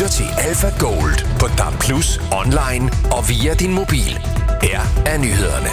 lytter til Alpha Gold på DAB+, online og via din mobil. Her er nyhederne.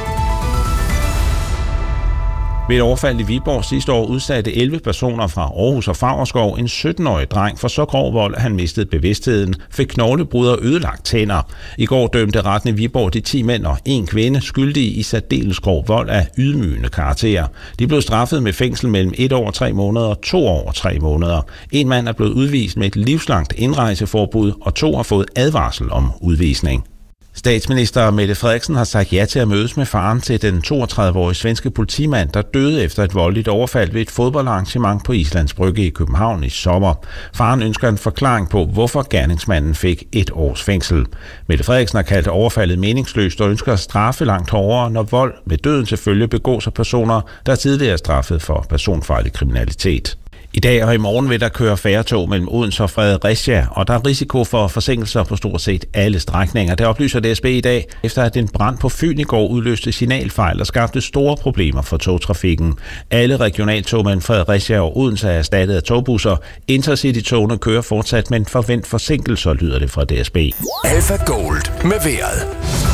Ved et overfald i Viborg sidste år udsatte 11 personer fra Aarhus og Favrskov en 17-årig dreng for så grov vold, at han mistede bevidstheden, fik knoglebrud og ødelagt tænder. I går dømte retten i Viborg de 10 mænd og 1 kvinde skyldige i særdeles grov vold af ydmygende karakter. De blev straffet med fængsel mellem 1 år og 3 måneder og 2 år og 3 måneder. En mand er blevet udvist med et livslangt indrejseforbud, og 2 har fået advarsel om udvisning. Statsminister Mette Frederiksen har sagt ja til at mødes med faren til den 32-årige svenske politimand, der døde efter et voldeligt overfald ved et fodboldarrangement på Islands Brygge i København i sommer. Faren ønsker en forklaring på, hvorfor gerningsmanden fik 1 års fængsel. Mette Frederiksen har kaldt overfaldet meningsløst og ønsker at straffe langt hårdere, når vold med døden til følge begås af personer, der tidligere er straffet for personfarlig kriminalitet. I dag og i morgen vil der køre færre tog mellem Odense og Fredericia, og der er risiko for forsinkelser på stort set alle strækninger. Det oplyser DSB i dag, efter at en brand på Fyn i går udløste signalfejl og skabte store problemer for togtrafikken. Alle regionaltog mellem Fredericia og Odense er erstattet af togbusser. Intercity-togene kører fortsat, men forvent forsinkelser, lyder det fra DSB. Alpha Gold med vejret.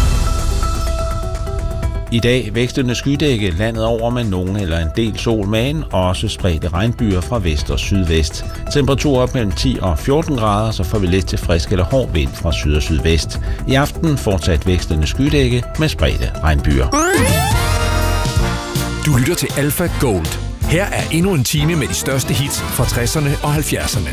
I dag vækstende skydække landet over med nogen eller en del sol, men også spredte regnbyer fra vest og sydvest. Temperaturer op mellem 10 og 14 grader, så får vi lidt til frisk eller hård vind fra syd og sydvest. I aften fortsat vækstende skydække med spredte regnbyer. Du lytter til Alpha Gold. Her er endnu en time med de største hits fra 60'erne og 70'erne.